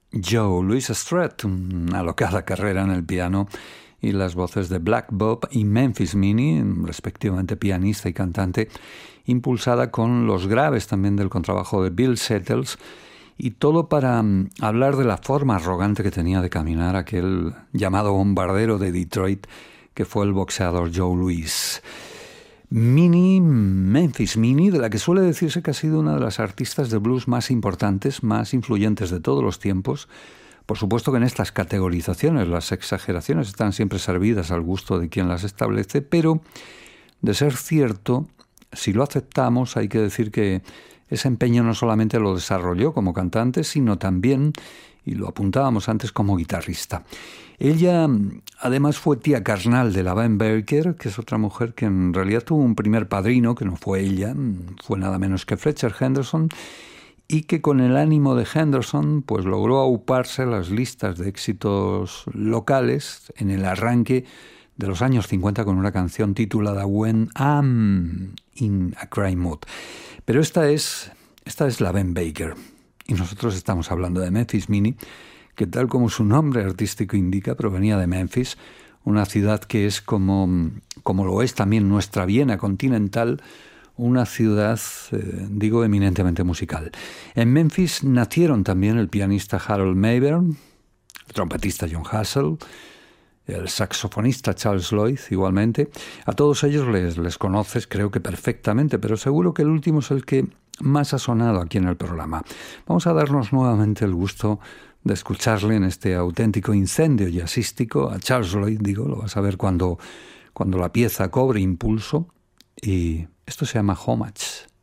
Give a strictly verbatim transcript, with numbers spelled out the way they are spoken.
Joe Louis Strait, una alocada carrera en el piano, y las voces de Black Bob y Memphis Minnie, respectivamente pianista y cantante, impulsada con los graves también del contrabajo de Bill Settles, y todo para um, hablar de la forma arrogante que tenía de caminar aquel llamado bombardero de Detroit, que fue el boxeador Joe Louis. Minnie, Memphis Minnie, de la que suele decirse que ha sido una de las artistas de blues más importantes, más influyentes de todos los tiempos. Por supuesto que en estas categorizaciones las exageraciones están siempre servidas al gusto de quien las establece, pero de ser cierto, si lo aceptamos, hay que decir que ese empeño no solamente lo desarrolló como cantante, sino también, y lo apuntábamos antes, como guitarrista. Ella, además, fue tía carnal de la Van Baker, que es otra mujer que en realidad tuvo un primer padrino, que no fue ella, fue nada menos que Fletcher Henderson, y que con el ánimo de Henderson pues logró auparse las listas de éxitos locales en el arranque de los años cincuenta con una canción titulada When I'm in a Cry Mood. Pero esta es, esta es la Van Baker, y nosotros estamos hablando de Memphis Minnie, que tal como su nombre artístico indica, provenía de Memphis, una ciudad que es como, como lo es también nuestra Viena continental, una ciudad, eh, digo, eminentemente musical. En Memphis nacieron también el pianista Harold Mayberg, el trompetista John Hassell, el saxofonista Charles Lloyd, igualmente. A todos ellos les, les conoces, creo que perfectamente, pero seguro que el último es el que más ha sonado aquí en el programa. Vamos a darnos nuevamente el gusto de escucharle en este auténtico incendio jazzístico. A Charles Lloyd, digo, lo vas a ver cuando, cuando la pieza cobre impulso. Y esto se llama Homage.